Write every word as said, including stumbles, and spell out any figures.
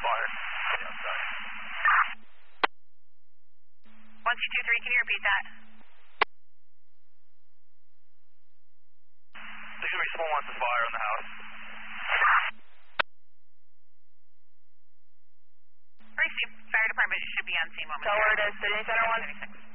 fire. Outside. one two two three, can you repeat that? There's going to be small amounts of fire on the house. Racine Fire Department should be on scene momentarily. Tower to City Center one.